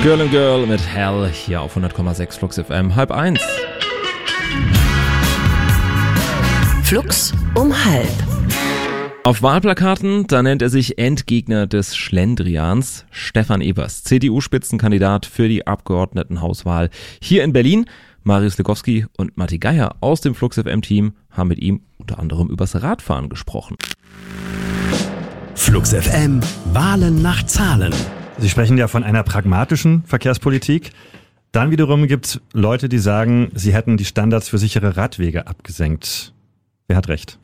Girl and Girl mit Hell hier auf 100,6 Flux FM, 12:30. Flux um 12. Auf Wahlplakaten, da nennt er sich Endgegner des Schlendrians, Stefan Evers, CDU-Spitzenkandidat für die Abgeordnetenhauswahl hier in Berlin. Marius Legowski und Matti Geier aus dem Flux FM-Team haben mit ihm unter anderem übers Radfahren gesprochen. Flux FM, Wahlen nach Zahlen. Sie sprechen ja von einer pragmatischen Verkehrspolitik. Dann wiederum gibt es Leute, die sagen, sie hätten die Standards für sichere Radwege abgesenkt. Wer hat recht?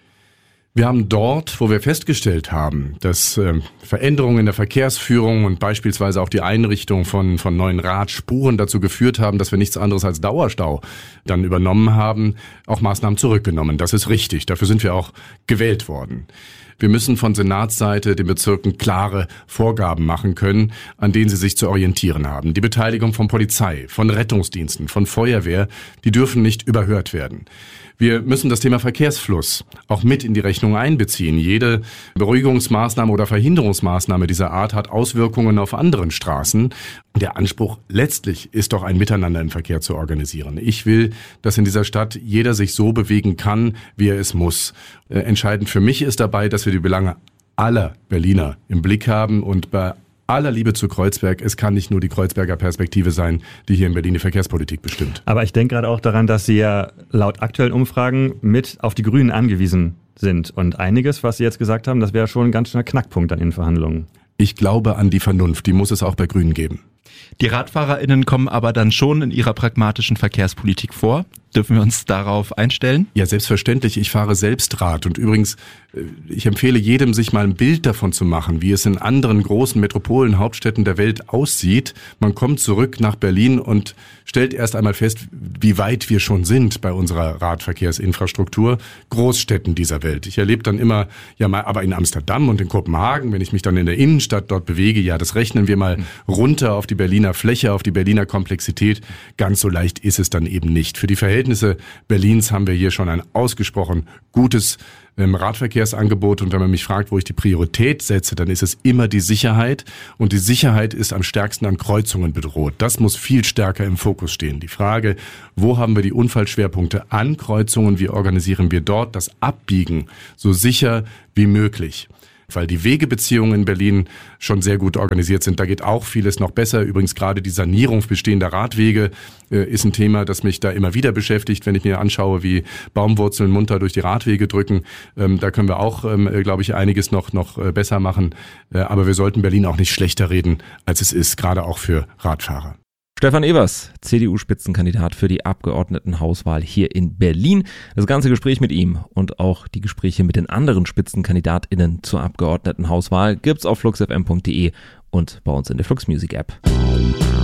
Wir haben dort, wo wir festgestellt haben, dass Veränderungen in der Verkehrsführung und beispielsweise auch die Einrichtung von neuen Radspuren dazu geführt haben, dass wir nichts anderes als Dauerstau dann übernommen haben, auch Maßnahmen zurückgenommen. Das ist richtig. Dafür sind wir auch gewählt worden. Wir müssen von Senatsseite den Bezirken klare Vorgaben machen können, an denen sie sich zu orientieren haben. Die Beteiligung von Polizei, von Rettungsdiensten, von Feuerwehr, die dürfen nicht überhört werden. Wir müssen das Thema Verkehrsfluss auch mit in die Rechnung einbeziehen. Jede Beruhigungsmaßnahme oder Verhinderungsmaßnahme dieser Art hat Auswirkungen auf anderen Straßen. Der Anspruch letztlich ist doch ein Miteinander im Verkehr zu organisieren. Ich will, dass in dieser Stadt jeder sich so bewegen kann, wie er es muss. Entscheidend für mich ist dabei, dass wir die Belange aller Berliner im Blick haben und bei aller Liebe zu Kreuzberg, es kann nicht nur die Kreuzberger Perspektive sein, die hier in Berlin die Verkehrspolitik bestimmt. Aber ich denke gerade auch daran, dass Sie ja laut aktuellen Umfragen mit auf die Grünen angewiesen sind. Und einiges, was Sie jetzt gesagt haben, das wäre schon ein ganz schöner Knackpunkt an Ihren Verhandlungen. Ich glaube an die Vernunft, die muss es auch bei Grünen geben. Die RadfahrerInnen kommen aber dann schon in ihrer pragmatischen Verkehrspolitik vor. Dürfen wir uns darauf einstellen? Ja, selbstverständlich. Ich fahre selbst Rad. Und übrigens, ich empfehle jedem, sich mal ein Bild davon zu machen, wie es in anderen großen Metropolen, Hauptstädten der Welt aussieht. Man kommt zurück nach Berlin und stellt erst einmal fest, wie weit wir schon sind bei unserer Radverkehrsinfrastruktur. Großstädten dieser Welt. Ich erlebe dann immer, ja mal, aber in Amsterdam und in Kopenhagen, wenn ich mich dann in der Innenstadt dort bewege, ja, das rechnen wir mal runter auf die Berliner Fläche, auf die Berliner Komplexität. Ganz so leicht ist es dann eben nicht. Für die Verhältnisse Berlins haben wir hier schon ein ausgesprochen gutes Radverkehrsangebot. Und wenn man mich fragt, wo ich die Priorität setze, dann ist es immer die Sicherheit. Und die Sicherheit ist am stärksten an Kreuzungen bedroht. Das muss viel stärker im Fokus stehen. Die Frage, wo haben wir die Unfallschwerpunkte an Kreuzungen? Wie organisieren wir dort das Abbiegen so sicher wie möglich? Weil die Wegebeziehungen in Berlin schon sehr gut organisiert sind. Da geht auch vieles noch besser. Übrigens gerade die Sanierung bestehender Radwege ist ein Thema, das mich da immer wieder beschäftigt, wenn ich mir anschaue, wie Baumwurzeln munter durch die Radwege drücken. Da können wir auch, glaube ich, einiges noch besser machen. Aber wir sollten Berlin auch nicht schlechter reden, als es ist, gerade auch für Radfahrer. Stefan Evers, CDU-Spitzenkandidat für die Abgeordnetenhauswahl hier in Berlin. Das ganze Gespräch mit ihm und auch die Gespräche mit den anderen SpitzenkandidatInnen zur Abgeordnetenhauswahl gibt's auf fluxfm.de und bei uns in der Flux Music App.